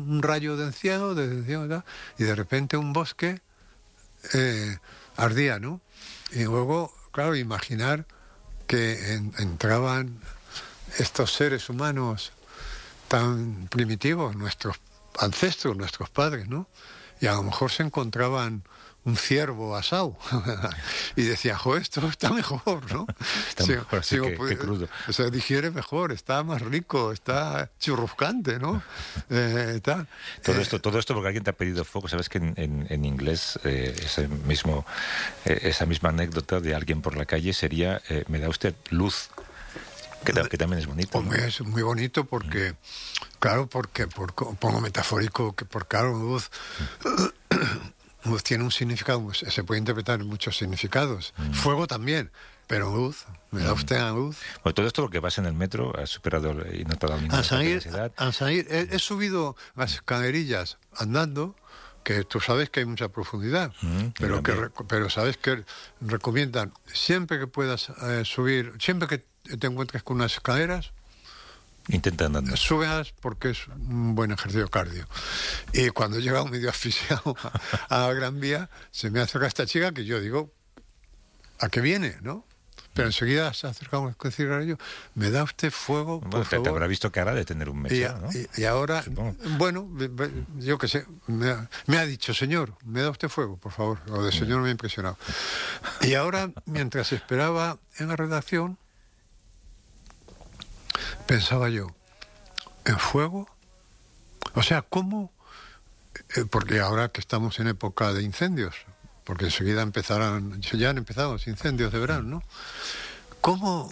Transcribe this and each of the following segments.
un rayo de encierro, y de repente un bosque ardía, ¿no? Y luego, claro, imaginar que entraban estos seres humanos tan primitivos, nuestros ancestros, nuestros padres, ¿no? Y a lo mejor se encontraban un ciervo asado y decía, jo, esto está mejor, ¿no? Está mejor, sí, que crudo. O sea, digiere mejor, está más rico, está churruscante, ¿no? Todo esto porque alguien te ha pedido fuego. Sabes que en inglés esa misma anécdota de alguien por la calle sería, me da usted luz, que también es bonito, ¿no? Es muy bonito porque, claro, pongo metafórico, claro, luz tiene un significado, se puede interpretar en muchos significados. Fuego también, pero luz, me da usted la luz. Bueno, todo esto porque vas en el metro, has superado y no te ha dado ninguna ansiedad. Al salir, he subido las escalerillas andando, que tú sabes que hay mucha profundidad, pero sabes que recomiendan, siempre que puedas subir, siempre que te encuentres con unas escaleras, intenta andando. Súbelas porque es un buen ejercicio cardio. Y cuando llega un medio asfixiado a la Gran Vía, se me acerca esta chica que yo digo, ¿a qué viene, no? Pero enseguida se acerca con el cigarrillo, ¿me da usted fuego, por favor? Te habrá visto cara de tener un mechero, ¿no? Y ahora, supongo. Bueno, yo qué sé, me ha dicho, señor, ¿me da usted fuego, por favor? Lo de señor me ha impresionado. Y ahora, mientras esperaba en la redacción, pensaba yo, ¿en fuego? O sea, ¿cómo? Porque ahora que estamos en época de incendios, porque enseguida ya han empezado los incendios de verano, ¿no? ¿Cómo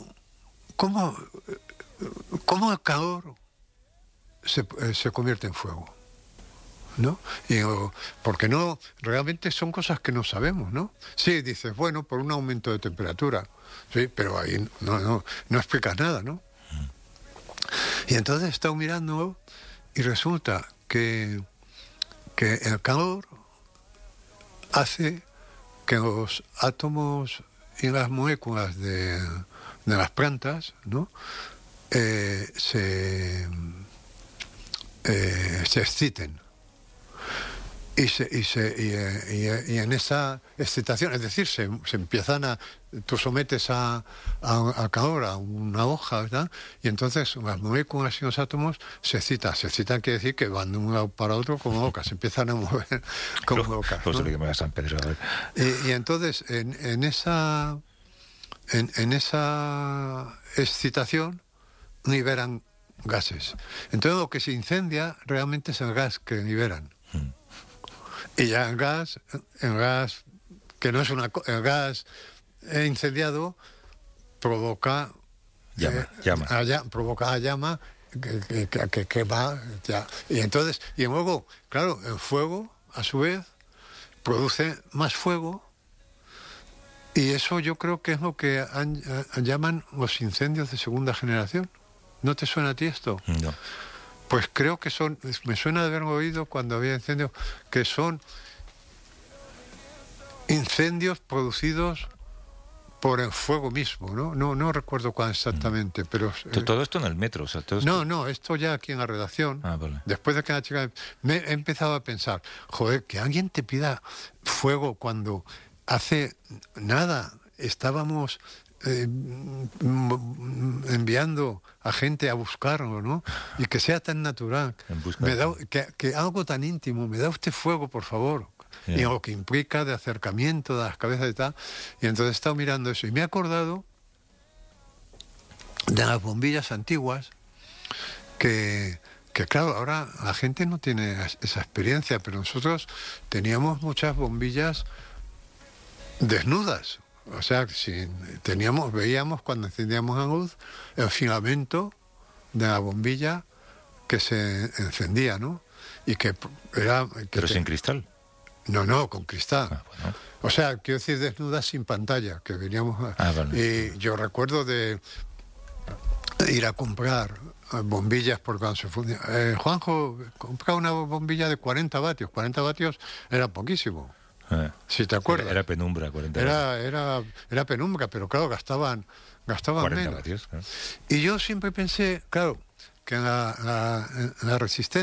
el calor se convierte en fuego? ¿No? Porque no, realmente son cosas que no sabemos, ¿no? Sí, dices, bueno, por un aumento de temperatura, sí, pero ahí no explicas nada, ¿no? Y entonces he estado mirando y resulta que el calor hace que los átomos y las moléculas de las plantas, ¿no? Se exciten. Y en esa excitación, es decir, se empiezan tú sometes a calor a una hoja, ¿verdad? Y entonces las moléculas y los átomos se excitan. Se excitan quiere decir que van de un lado para otro como locas, se empiezan a mover como locas, ¿no? Que me a San Pedro, a ver. Y entonces en esa excitación liberan gases. Entonces lo que se incendia realmente es el gas que liberan. Y ya el gas que no es el gas incendiado provoca llama que va ya. Y luego, claro, el fuego a su vez produce más fuego, y eso yo creo que es lo que llaman los incendios de segunda generación. ¿No te suena a ti esto? No. Pues creo que me suena de haberlo oído cuando había incendios, que son incendios producidos por el fuego mismo, ¿no? No recuerdo cuál exactamente, pero... Todo esto en el metro, o sea, todo esto... No, No, esto ya aquí en la redacción. Vale. Después de que la chica... he empezado a pensar, joder, que alguien te pida fuego cuando hace nada estábamos... enviando a gente a buscarlo, ¿no? Y que sea tan natural, que algo tan íntimo, me da usted fuego, por favor. Yeah. Y lo que implica de acercamiento de las cabezas y tal. Y entonces he estado mirando eso y me he acordado de las bombillas antiguas que claro, ahora la gente no tiene esa experiencia, pero nosotros teníamos muchas bombillas desnudas. O sea, si veíamos cuando encendíamos la luz el filamento de la bombilla que se encendía, ¿no? Y que era... Pero sin cristal. No, con cristal. Bueno. O sea, quiero decir desnudas sin pantalla, que veníamos... Vale. Y yo recuerdo de ir a comprar bombillas por cuando se fundía. Juanjo, compra una bombilla de 40 vatios. 40 vatios era poquísimo. Si te acuerdas. Era penumbra, 40 vatios. Era penumbra, pero claro, gastaban 40 menos. Vatios, claro. Y yo siempre pensé, claro, que en la resistencia